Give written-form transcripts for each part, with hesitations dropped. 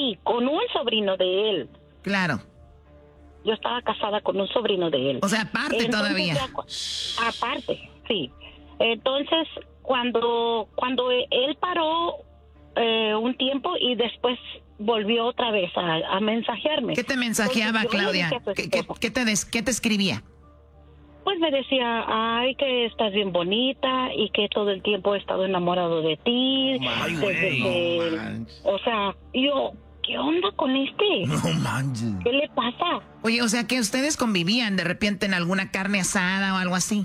Sí, con un sobrino de él. Claro. Yo estaba casada con un sobrino de él. O sea, aparte todavía. Aparte, sí. Entonces, cuando él paró un tiempo y después volvió otra vez a mensajearme. ¿Qué te mensajeaba, Claudia? ¿Qué te escribía? Pues me decía, ay, que estás bien bonita y que todo el tiempo he estado enamorado de ti. Ay, güey. O sea, yo, ¿qué onda con este? No manches. ¿Qué le pasa? Oye, o sea, que ustedes convivían de repente en alguna carne asada o algo así.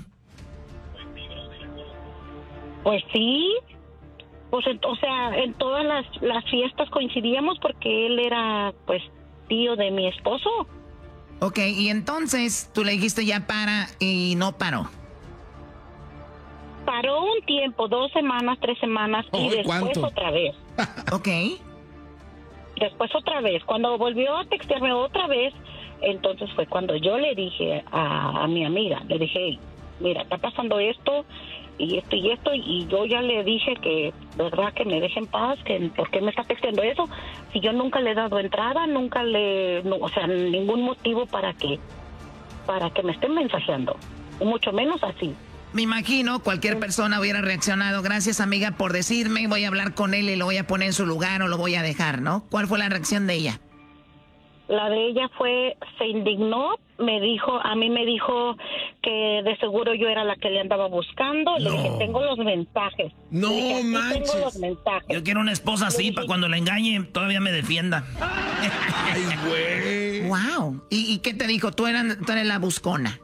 Pues sí. Pues, o sea, en todas las fiestas coincidíamos porque él era, pues, tío de mi esposo. Ok, y entonces tú le dijiste ya para y no paró. Paró un tiempo, 2 semanas, 3 semanas y después ¿cuánto? otra vez. Ok. Después otra vez. Cuando volvió a textearme otra vez, entonces fue cuando yo le dije a mi amiga, le dije, hey, mira, está pasando esto y esto y esto, y yo ya le dije que, verdad, que me deje en paz, que por qué me está texteando eso, si yo nunca le he dado entrada, o sea, ningún motivo para que me estén mensajeando, mucho menos así. Me imagino cualquier persona hubiera reaccionado, gracias amiga por decirme, voy a hablar con él y lo voy a poner en su lugar o lo voy a dejar, ¿no? ¿Cuál fue la reacción de ella? La de ella se indignó, a mí me dijo que de seguro yo era la que le andaba buscando. Le dije, tengo los mensajes. No manches. Tengo los mensajes. Yo quiero una esposa así para cuando la engañe todavía me defienda. Ay, güey. Wow. ¿Y qué te dijo? Tú eres la buscona.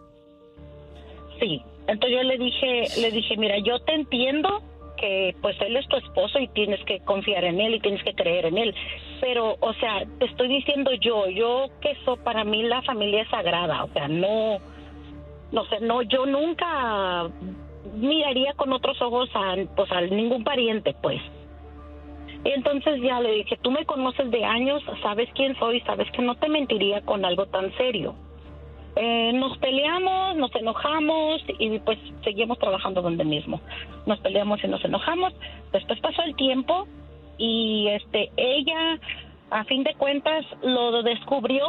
Sí. Entonces yo le dije, mira, yo te entiendo que pues él es tu esposo y tienes que confiar en él y tienes que creer en él. Pero, o sea, te estoy diciendo yo que eso para mí la familia es sagrada. O sea, no sé, yo nunca miraría con otros ojos a ningún pariente, pues. Y entonces ya le dije, tú me conoces de años, sabes quién soy, sabes que no te mentiría con algo tan serio. Nos peleamos, nos enojamos y pues seguimos trabajando donde mismo. Nos peleamos y nos enojamos. Después pasó el tiempo y ella, a fin de cuentas, lo descubrió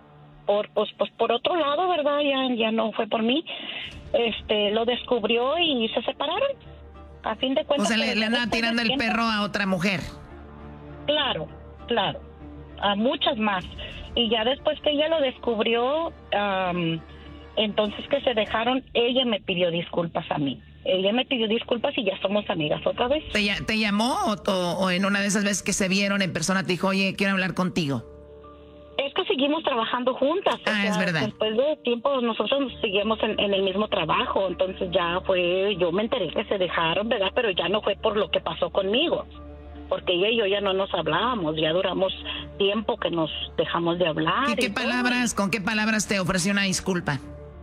por otro lado, ¿verdad? Ya no fue por mí. Lo descubrió y se separaron. A fin de cuentas. O sea, le andaba tirando el perro a otra mujer. Claro. A muchas más. Y ya después que ella lo descubrió, entonces que se dejaron, ella me pidió disculpas a mí. Ella me pidió disculpas y ya somos amigas otra vez. ¿Te llamó o en una de esas veces que se vieron en persona te dijo, oye, quiero hablar contigo? Es que seguimos trabajando juntas. Es verdad. Después de tiempo nosotros seguimos en el mismo trabajo, entonces yo me enteré que se dejaron, ¿verdad? Pero ya no fue por lo que pasó conmigo. Porque ella y yo ya no nos hablábamos, ya duramos tiempo que nos dejamos de hablar. ¿Con qué palabras te ofreció una disculpa?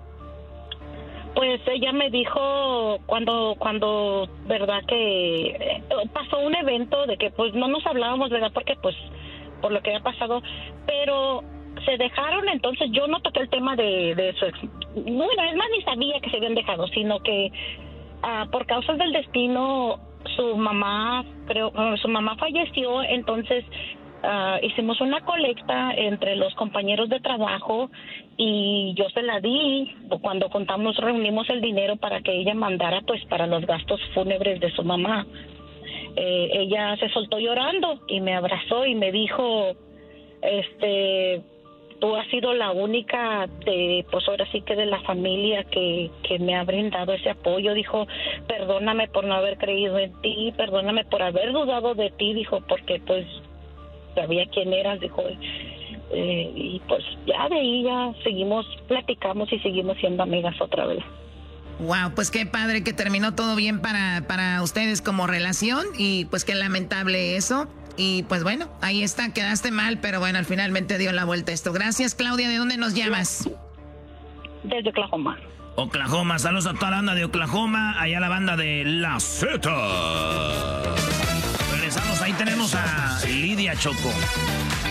Pues ella me dijo cuando verdad que pasó un evento de que pues no nos hablábamos, verdad, porque pues por lo que había pasado, pero se dejaron, entonces yo no toqué el tema de su ex. Bueno, es más, ni sabía que se habían dejado, sino que por causas del destino su mamá falleció, entonces hicimos una colecta entre los compañeros de trabajo y yo se la di. Cuando reunimos el dinero para que ella mandara pues para los gastos fúnebres de su mamá. Ella se soltó llorando y me abrazó y me dijo, tú has sido la única pues ahora sí que de la familia que me ha brindado ese apoyo. Dijo, perdóname por no haber creído en ti, perdóname por haber dudado de ti, dijo, porque pues sabía quién eras, dijo, y pues ya de ahí ya platicamos y seguimos siendo amigas otra vez. Wow, pues qué padre que terminó todo bien para ustedes como relación y pues qué lamentable eso. Y pues bueno, ahí está, quedaste mal, pero bueno, al finalmente dio la vuelta esto. Gracias, Claudia. ¿De dónde nos llamas? Desde Oklahoma. Oklahoma, saludos a toda la banda de Oklahoma, allá la banda de La Z. Regresamos, ahí tenemos a Lidia Choco.